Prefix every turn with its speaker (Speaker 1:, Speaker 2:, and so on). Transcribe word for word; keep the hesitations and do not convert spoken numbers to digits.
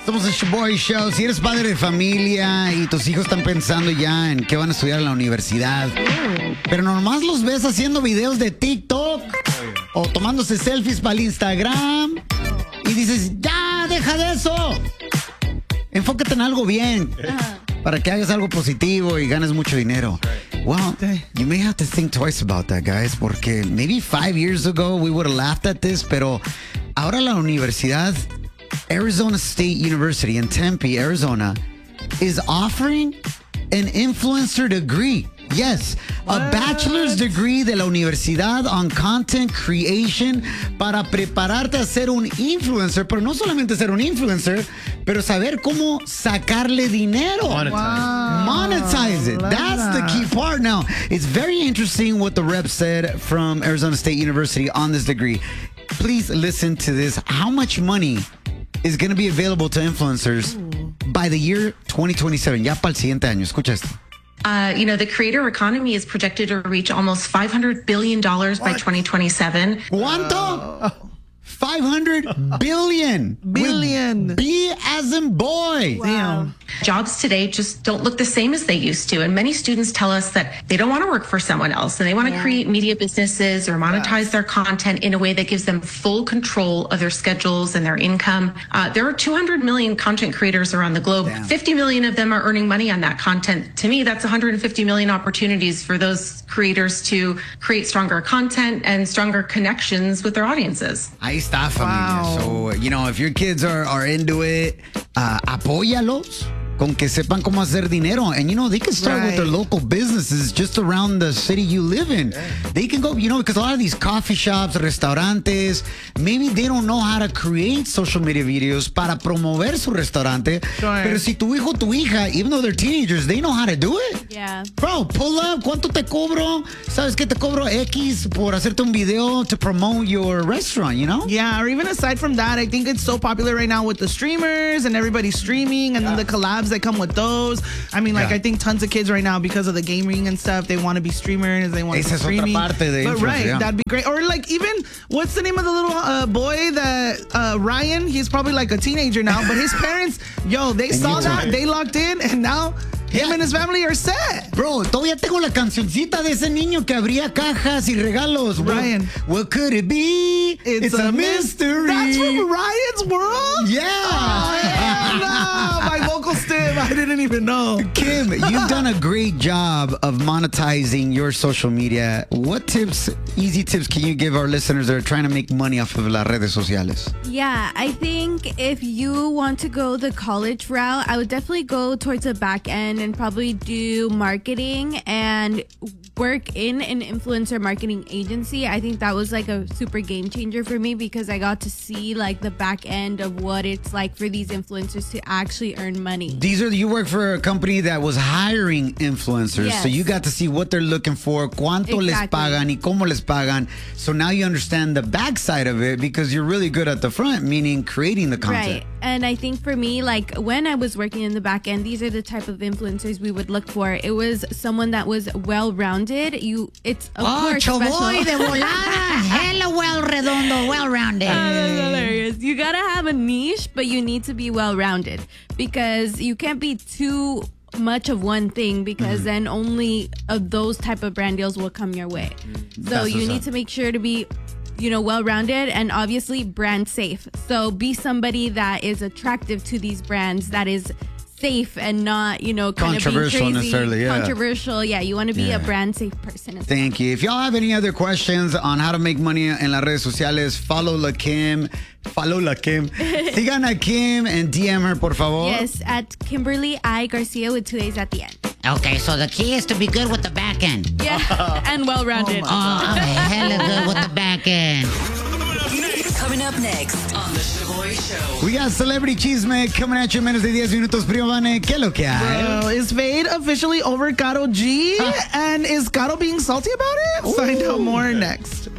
Speaker 1: Somos el Shoboy Show. Si eres padre de familia y tus hijos están pensando ya en qué van a estudiar en la universidad, pero nomás los ves haciendo videos de TikTok o tomándose selfies para el Instagram y dices, ya, deja de eso. Enfócate en algo bien para que hagas algo positivo y ganes mucho dinero. Well, you may have to think twice about that, guys, porque maybe five years ago we would have laughed at this, pero ahora la universidad, Arizona State University in Tempe, Arizona, is offering an influencer degree. Yes, what? A bachelor's degree de la universidad on content creation para prepararte a ser un influencer, pero no solamente ser un influencer, pero saber cómo sacarle dinero.
Speaker 2: Monetize.
Speaker 1: Wow. Monetize it. That's that. the key part. Now, it's very interesting what the rep said from Arizona State University on this degree. Please listen to this. How much money is going to be available to influencers Ooh. by the year twenty twenty-seven? Ya para el siguiente año. Escucha esto.
Speaker 3: Uh, you know, the creator economy is projected to reach almost five hundred billion dollars by twenty twenty-seven.
Speaker 1: ¿Cuánto? Uh, five hundred billion.
Speaker 4: Billion.
Speaker 1: B as in boy.
Speaker 4: Wow. Damn.
Speaker 3: Jobs today just don't look the same as they used to. And many students tell us that they don't want to work for someone else and they want to yeah. create media businesses or monetize yes. their content in a way that gives them full control of their schedules and their income. Uh, there are two hundred million content creators around the globe. Damn. fifty million of them are earning money on that content. To me, that's one hundred fifty million opportunities for those creators to create stronger content and stronger connections with their audiences.
Speaker 1: Ahí está, familia. Wow. So, you know, if your kids are, are into it, uh, apóyalos. Con que sepan cómo hacer dinero. And, you know, they can start right. with their local businesses just around the city you live in. Yeah. They can go, you know, because a lot of these coffee shops, restaurantes, maybe they don't know how to create social media videos para promover su restaurante. Sure. Pero si tu hijo, tu hija, even though they're teenagers, they know how to do it.
Speaker 5: Yeah.
Speaker 1: Bro, pull up. ¿Cuánto te cobro? ¿Sabes qué te cobro X por hacerte un video to promote your restaurant, you know?
Speaker 4: Yeah, or even aside from that, I think it's so popular right now with the streamers and everybody streaming and yeah. then the collabs that come with those. I mean, like, yeah. I think tons of kids right now, because of the gaming and stuff, they want to be streamers, they want to be streaming.
Speaker 1: Esa es otra parte de
Speaker 4: but right,
Speaker 1: yeah.
Speaker 4: that'd be great. Or like, even, what's the name of the little uh, boy that, uh, Ryan, he's probably like a teenager now, but his parents, yo, they saw that, they locked in, and now him yeah. and his family are set.
Speaker 1: Bro, todavía tengo la cancioncita de ese niño que abría cajas y regalos.
Speaker 4: Ryan.
Speaker 1: What, what could it be?
Speaker 4: It's, it's a, a mystery. That's from Ryan's World?
Speaker 1: Yeah.
Speaker 4: Oh, yeah, no. My vocal stim, I didn't even know.
Speaker 1: Kim, you've done a great job of monetizing your social media. What tips, easy tips, can you give our listeners that are trying to make money off of las redes sociales?
Speaker 5: Yeah, I think if you want to go the college route, I would definitely go towards the back end and probably do marketing and work in an influencer marketing agency. I think that was like a super game changer for me because I got to see like the back end of what it's like for these influencers to actually earn money.
Speaker 1: These are, you work for a company that was hiring influencers, yes. so you got to see what they're looking for, cuánto exactly. les pagan y cómo les pagan. So now you understand the backside of it because you're really good at the front, meaning creating the content.
Speaker 5: Right. And I think for me, like when I was working in the back end, these are the type of influencers we would look for. It was someone that was well-rounded. You, it's of
Speaker 1: oh,
Speaker 5: course
Speaker 1: Choboy de volada. Hella well-redondo, well-rounded.
Speaker 5: Oh, that's hilarious. You gotta have a niche, but you need to be well-rounded because you can't be too much of one thing because mm. then only of those type of brand deals will come your way. Mm. So that's you need up. to make sure to be, you know, well-rounded and obviously brand safe. So be somebody that is attractive to these brands, that is safe and not, you know, kind
Speaker 1: controversial
Speaker 5: of being crazy,
Speaker 1: necessarily, yeah.
Speaker 5: Controversial, yeah. You want to be yeah. a brand safe person.
Speaker 1: Thank you. If y'all have any other questions on how to make money en las redes sociales, follow La Kim. Follow La Kim. Sigan a Kim and D M her, por favor.
Speaker 5: Yes, at Kimberly I. Garcia with two A's at the end.
Speaker 6: Okay, so the key is to be good with the back end.
Speaker 5: Yeah, and well-rounded.
Speaker 6: Oh, oh, I'm hella good with the back end.
Speaker 7: Coming up next on The Shoboy Show.
Speaker 1: We got Celebrity Chisme coming at you in menos de diez minutos. Primo Vane, ¿qué lo que hay?
Speaker 4: Bro, is Fade officially over Karol G? And is Karol being salty about it? Ooh. Find out more next.